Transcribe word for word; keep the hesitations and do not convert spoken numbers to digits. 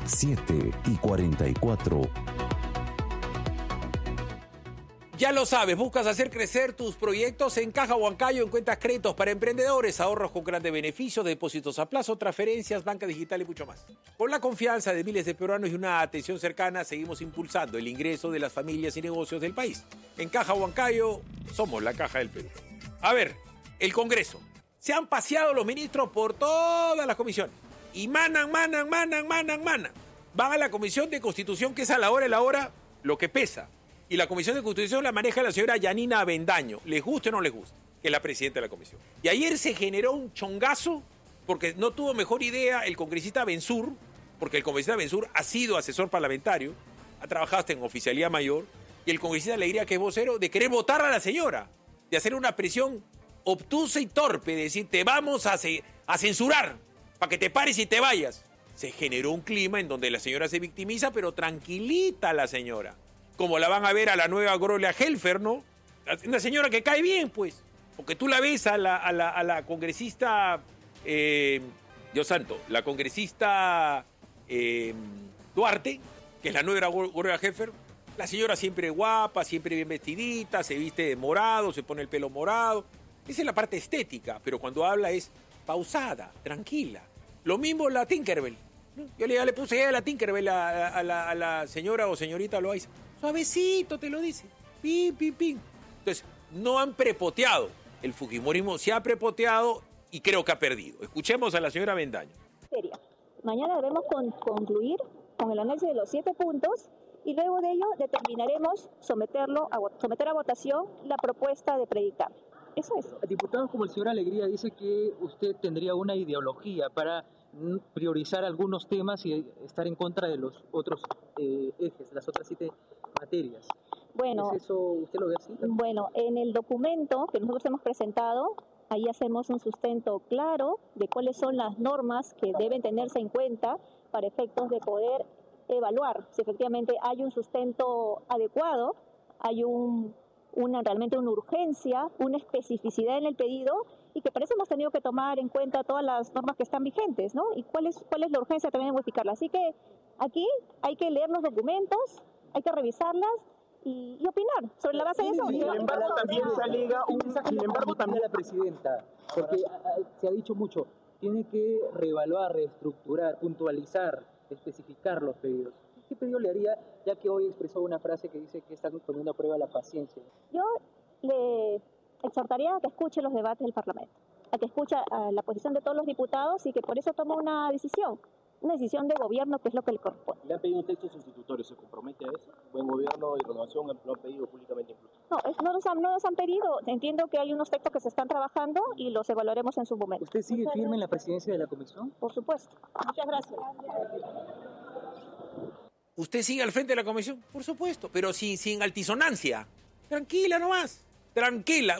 siete y cuarenta y cuatro. Ya lo sabes, buscas hacer crecer tus proyectos en Caja Huancayo, en cuentas créditos para emprendedores, ahorros con grandes beneficios, depósitos a plazo, transferencias, banca digital y mucho más. Con la confianza de miles de peruanos y una atención cercana, seguimos impulsando el ingreso de las familias y negocios del país. En Caja Huancayo, somos la Caja del Perú. A ver, el Congreso. Se han paseado los ministros por todas las comisiones. Y manan, manan, manan, manan, manan. Van a la Comisión de Constitución, que es a la hora y la hora lo que pesa. Y la Comisión de Constitución la maneja la señora Yanina Avendaño, les guste o no les guste, que es la presidenta de la comisión. Y ayer se generó un chongazo porque no tuvo mejor idea el congresista Benzur, porque el congresista Benzur ha sido asesor parlamentario, ha trabajado hasta en oficialía mayor, y el congresista le diría que es vocero de querer votar a la señora, de hacer una presión obtusa y torpe, de decir, te vamos a, ce- a censurar para que te pares y te vayas. Se generó un clima en donde la señora se victimiza, pero tranquilita la señora. Como la van a ver a la nueva Gloria Helfer, ¿no? Una señora que cae bien, pues. Porque tú la ves a la, a la, a la congresista, eh, Dios santo, la congresista eh, Duarte, que es la nueva Gloria Helfer. La señora siempre guapa, siempre bien vestidita, se viste de morado, se pone el pelo morado. Esa es la parte estética, pero cuando habla es pausada, tranquila. Lo mismo la Tinkerbell. ¿No? Yo le, ya le puse a la Tinkerbell a, a, a, la, a la señora o señorita Loaiza. Suavecito te lo dice. Pim, pim, pim. Entonces, no han prepoteado. El fujimorismo se ha prepoteado y creo que ha perdido. Escuchemos a la señora Avendaño. Mañana debemos con, concluir con el análisis de los siete puntos y luego de ello determinaremos someterlo a, someter a votación la propuesta de predictar. Eso es. Diputados como el señor Alegría dice que usted tendría una ideología para priorizar algunos temas y estar en contra de los otros eh, ejes, las otras siete materias. Bueno, ¿Es eso, usted lo ve así? Bueno, en el documento que nosotros hemos presentado, ahí hacemos un sustento claro de cuáles son las normas que deben tenerse en cuenta para efectos de poder evaluar si efectivamente hay un sustento adecuado, hay un, una realmente una urgencia, una especificidad en el pedido y que para eso hemos tenido que tomar en cuenta todas las normas que están vigentes, ¿no? Y cuál es, cuál es la urgencia también de modificarlas. Así que aquí hay que leer los documentos, hay que revisarlas y, y opinar sobre la base de eso. Sin embargo, también se alega un, sin embargo, también la presidenta, porque se ha dicho mucho, tiene que reevaluar, reestructurar, puntualizar, especificar los pedidos. ¿Qué pedido le haría, ya que hoy expresó una frase que dice que están poniendo a prueba la paciencia? Yo le exhortaría a que escuche los debates del Parlamento, a que escuche a la posición de todos los diputados y que por eso tome una decisión, una decisión de gobierno que es lo que le corresponde. ¿Le han pedido un texto sustitutorio? ¿Se compromete a eso? Buen gobierno y renovación lo han pedido públicamente incluso. No, es, no, nos han, no nos han pedido. Entiendo que hay unos textos que se están trabajando y los evaluaremos en su momento. ¿Usted sigue Muchas firme gracias. en la presidencia de la comisión? Por supuesto. Muchas gracias. ¿Usted sigue al frente de la comisión? Por supuesto, pero sin, sin altisonancia. Tranquila nomás, tranquila.